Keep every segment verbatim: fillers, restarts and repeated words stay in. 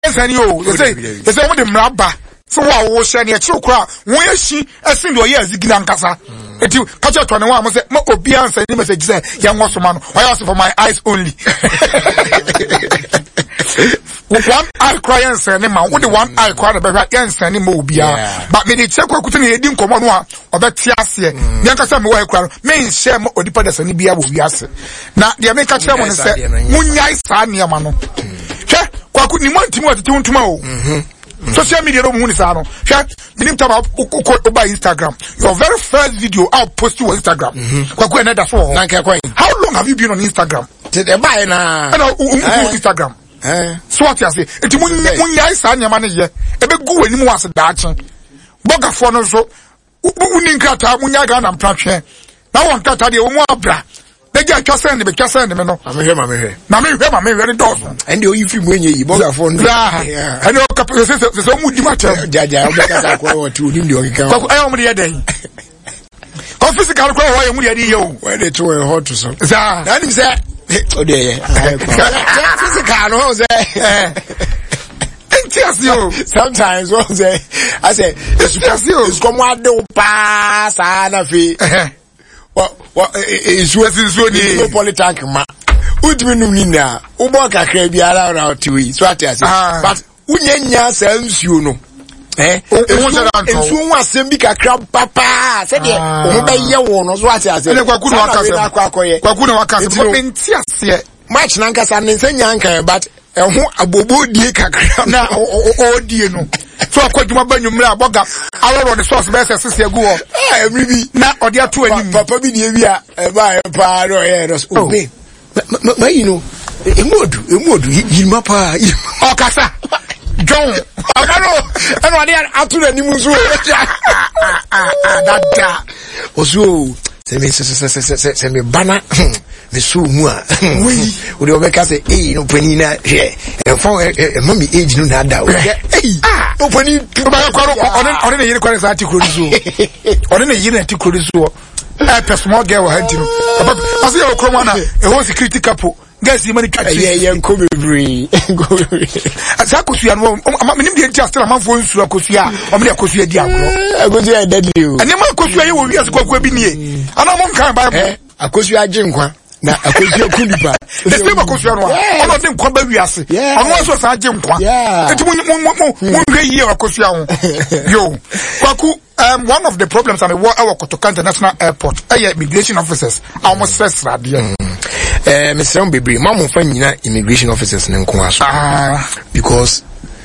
send you. They say they say what the mraba. So what was sharing a true crowd? When she a single year is given casa. If you catch up twenty one, must say more obedience and message say young man. Why also for my eyes only. One eye cry and send him out. What the one eye cry about and send him mobia. But me the check what couldn't he didn't come on one or that tiasia. Yanka some way cry. Main share or the person be able to answer. Now the American chairman said, Munya is Sanya Mano. Kwa couldn't want to want to tomorrow. Social media don't want to say, you need to about Instagram. Your very first video I'll post to Instagram. How long have you been on Instagram? Instagram. So what you say? It's when you guys are your money here. Ebe go any more as a Dutch. Boga for no so. Unin kata munyaga na mpratwe. Na won kata de omu abra. They get kasa and be kasa and me no. Ame he ma me he. Na me he ma me very dog. And you if you mwenye yi boga for no. Yeah. And you kap se se se omu di matter. Jaja oba kasa kwa wa tu nim de okika. Kwa ayo omu de dey. Ko physical kwa wa omu de dey yo. Where they throw a hot to so. Za. Na nim say oh dear. Physical no say. Sometimes what say I say it's come what do pass and fi. What what is what is so the politics ma. Udimi nu ni na. Ubo kakra biara ra to yi. So what I say. But unyanya sense you know. Eh, ensu nwa asem bi kakra papa se de o be ye wo no so ati ase le kwaku na wakase kwaku na wakase ko enti ase match na nkasa ne nsenya nkan but eho abobo die kakra na o die no so akwaduma banyumra aboga aworo the source be sese egu ho eh every na odi ato anim papa bi die wi a e ba e pa ro ye no o be ma you know emodu emodu yirma pa o kasa John, Amaro, and what they are up to the Nimusu. That also, send me, send me banner, the Su Mua. Would you make us say, eh, no penina here, and for a mummy age no doubt. Ah, no penny, on a year quite article, on a year article, a small girl had you. I see your cromana, a whole security couple. Guess you money catch yeah yeah come every Asakusia no amanim de just na manfo nsu akosia o me de akosia di agro akosia deadly o ene ma akosia ye wo wi asokwa bi nie ana mo nkan bible akosia agye nkwa na akosia kundipa the same akosia no ono de nkwa ba wi ase ono so sa agye nkwa enti mo mo mo hwe yi akosia ho yo kwaku um one of the problems am our Kotoka International Airport eh immigration officers almost stress radio Eh, Mister Mbebri, Mamu Fanyina immigration officers in Nkwaso. Ah, because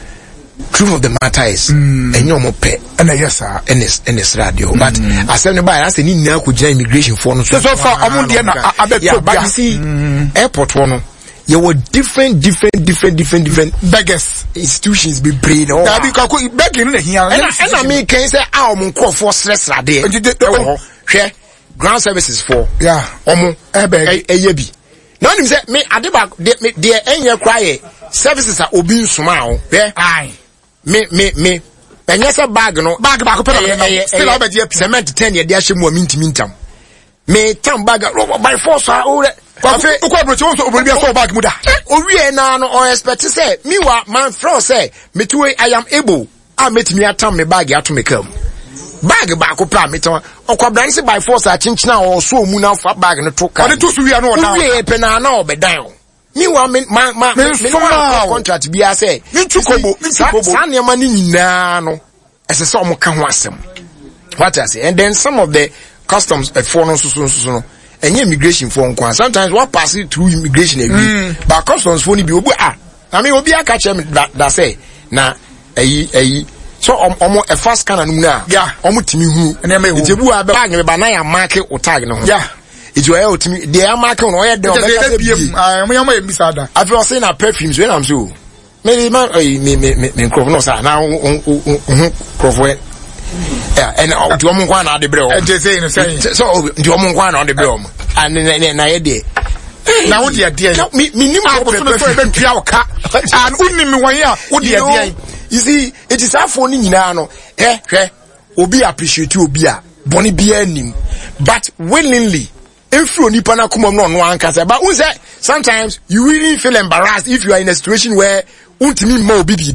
truth of the matter is, and no more pay, and yes, sir, and this and this radio. But I said, by I said, Nina could join immigration for so far. I'm yeah, but you see, airport one. You were different, different, different, different, different beggars institutions be brain. Oh, because begging here, and I mean, can say, I'm call for stress radio. Share ground services for yeah, omo ebe eyebi. No nim say me adeba de de enye kwaye services are obi nsuma o eh ai me me me enye say bag no bag ba ko pe still obe de cement ten ye de ahemu minti mintam me tam bag by force o re kwafe ukwa broche won so obi so bag mu da o wie na no o expect say me wa man flow say me to I am able I met me atam me bag ato me kam bag ba ko pra me ton okwabran se by force a chinchina o so mu na fa bag no to ka o to so wi na o na we pe na na obedan me wa me ma ma me contract bi a say me tukobo me tukobo san ne ma ni nyina no ese se o mo ka ho asem what I say and then some of the customs at for no so so so no any immigration for nkwan sometimes what pass it through immigration every mm. but customs for ni bi obu ah I mean obi aka che me that say na eyi eyi so omo a fast scanner no na yeah omo timi hu na me hu jebu a bag me ba na ya mark o tag no yeah it you o timi dey mark no o dey o be biem ah mo yama em bisada I feel say na perfumes when am so me man me me me me crop no sa na crop yeah and do omo kwa na de bre o e je say no say so do omo kwa na de bre o and na ye dey na wo dey dey me me nim ko so no so e be tua o ka and unni me wan ya wo dey dey. You see, it is our phone in no. Eh, eh, obi appreciate you, obi a boni bia nim, but willingly. If you nipa na kuma no no ankasa, but we say sometimes you really feel embarrassed if you are in a situation where untimi ma obi bi